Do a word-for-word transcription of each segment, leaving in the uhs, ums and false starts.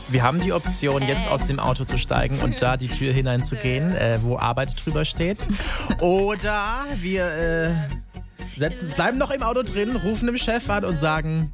Wir haben die Option, jetzt aus dem Auto zu steigen und da die Tür hineinzugehen, äh, wo Arbeit drüber steht. Oder wir äh, setzen, bleiben noch im Auto drin, rufen dem Chef an und sagen,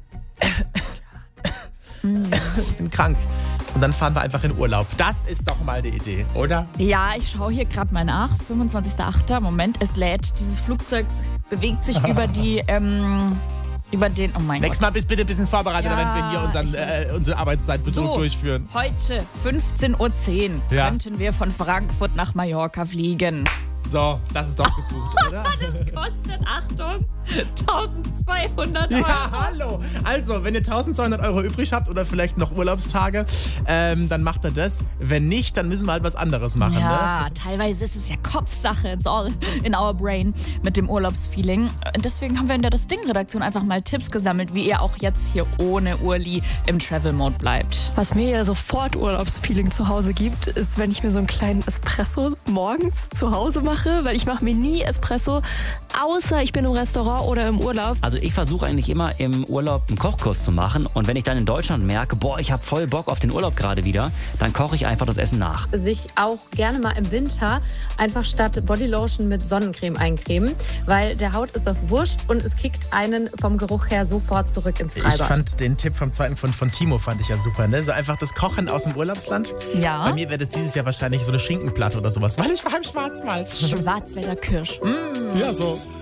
ich bin krank. Und dann fahren wir einfach in Urlaub. Das ist doch mal die Idee, oder? Ja, ich schaue hier gerade mal nach. fünfundzwanzigster achter Moment, es lädt. Dieses Flugzeug bewegt sich über die, ähm, über den, oh mein Nächstes Gott. Mal bist bitte ein bisschen vorbereitet, Ja, wenn wir hier unseren, äh, unsere Arbeitszeitbetrug So, durchführen. heute fünfzehn Uhr zehn Ja. könnten wir von Frankfurt nach Mallorca fliegen. So, das ist doch gebucht, oder? Das kostet, Achtung, eintausendzweihundert Euro. Ja, hallo. Also, wenn ihr eintausendzweihundert Euro übrig habt oder vielleicht noch Urlaubstage, ähm, dann macht ihr das. Wenn nicht, dann müssen wir halt was anderes machen. Ja, Ne? teilweise ist es ja Kopfsache. It's all in our brain mit dem Urlaubsfeeling. Deswegen haben wir in der Das Ding-Redaktion einfach mal Tipps gesammelt, wie ihr auch jetzt hier ohne Urli im Travel-Mode bleibt. Was mir ja sofort Urlaubsfeeling zu Hause gibt, ist, wenn ich mir so einen kleinen Espresso morgens zu Hause mache, weil ich mache mir nie Espresso, außer ich bin im Restaurant oder im Urlaub. Also ich versuche eigentlich immer im Urlaub einen Kochkurs zu machen und wenn ich dann in Deutschland merke, boah, ich habe voll Bock auf den Urlaub gerade wieder, dann koche ich einfach das Essen nach. Sich auch gerne mal im Winter einfach statt Bodylotion mit Sonnencreme eincremen, weil der Haut ist das wurscht und es kickt einen vom Geruch her sofort zurück ins Ich Freibad. fand den Tipp vom zweiten von, von Timo fand ich ja super, ne? So einfach das Kochen aus dem Urlaubsland. Ja. Bei mir wäre das dieses Jahr wahrscheinlich so eine Schinkenplatte oder sowas, weil ich war im Schwarzwald. Schwarzwälder Kirsch. Ja, so.